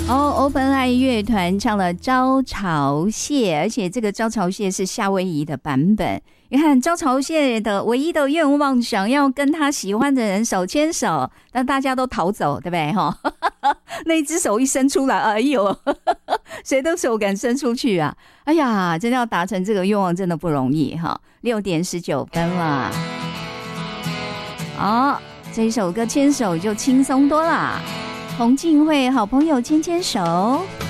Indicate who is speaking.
Speaker 1: Open Eye 乐团唱了《招潮蟹》，而且这个《招潮蟹》是夏威夷的版本。你看，招潮蟹的唯一的愿望，想要跟他喜欢的人手牵手，但大家都逃走，对不对？那一只手一伸出来，哎呦，谁的手敢伸出去啊？哎呀，真的要达成这个愿望，真的不容易哈。6点19分了，好，这一首歌牵手就轻松多啦。洪静慧好朋友牵牵手。